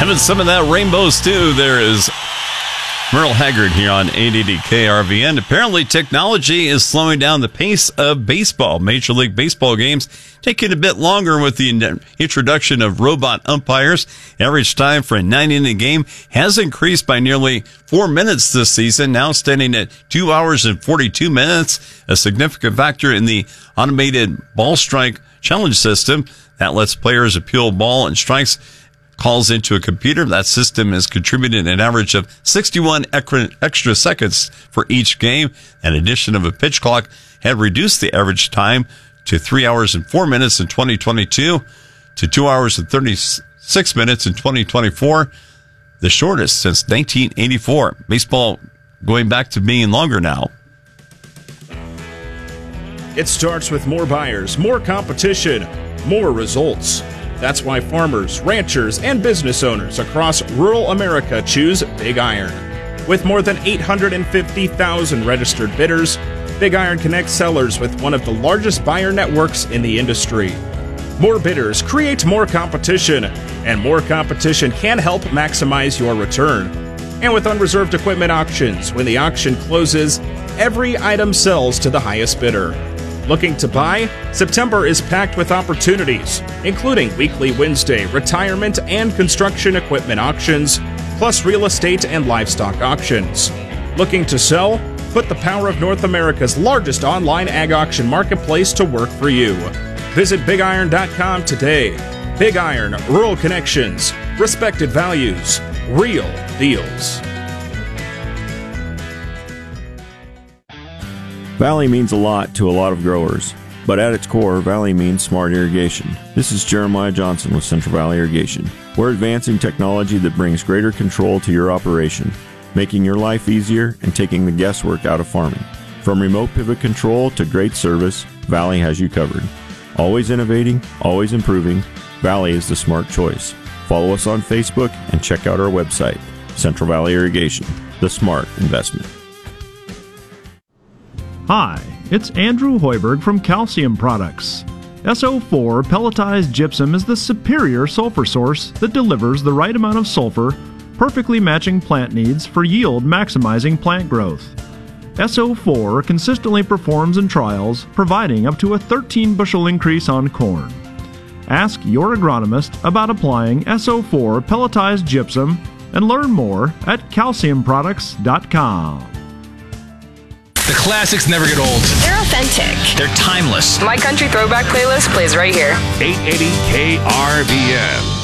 Having some of that rainbow stew. There is Merle Haggard here on 880 KRVN. Apparently, technology is slowing down the pace of baseball. Major League Baseball games taking a bit longer with the introduction of robot umpires. Average time for a 9-inning game has increased by nearly 4 minutes this season, now standing at 2 hours and 42 minutes, a significant factor in the automated ball strike challenge system that lets players appeal ball and strikes calls into a computer. That system has contributed an average of 61 extra seconds for each game. An addition of a pitch clock had reduced the average time to 3 hours and 4 minutes in 2022 to 2 hours and 36 minutes in 2024, the shortest since 1984. Baseball going back to being longer now. It starts with more buyers, more competition, more results. That's why farmers, ranchers, and business owners across rural America choose Big Iron. With more than 850,000 registered bidders, Big Iron connects sellers with one of the largest buyer networks in the industry. More bidders create more competition, and more competition can help maximize your return. And with unreserved equipment auctions, when the auction closes, every item sells to the highest bidder. Looking to buy? September is packed with opportunities, including weekly Wednesday retirement and construction equipment auctions, plus real estate and livestock auctions. Looking to sell? Put the power of North America's largest online ag auction marketplace to work for you. Visit BigIron.com today. Big Iron, rural connections, respected values, real deals. Valley means a lot to a lot of growers, but at its core, Valley means smart irrigation. This is Jeremiah Johnson with Central Valley Irrigation. We're advancing technology that brings greater control to your operation, making your life easier and taking the guesswork out of farming. From remote pivot control to great service, Valley has you covered. Always innovating, always improving, Valley is the smart choice. Follow us on Facebook and check out our website, Central Valley Irrigation, the smart investment. Hi, it's Andrew Hoiberg from Calcium Products. SO4 pelletized gypsum is the superior sulfur source that delivers the right amount of sulfur, perfectly matching plant needs for yield maximizing plant growth. SO4 consistently performs in trials, providing up to a 13 bushel increase on corn. Ask your agronomist about applying SO4 pelletized gypsum and learn more at calciumproducts.com. The classics never get old. They're authentic. They're timeless. My country throwback playlist plays right here. 880 KRVN.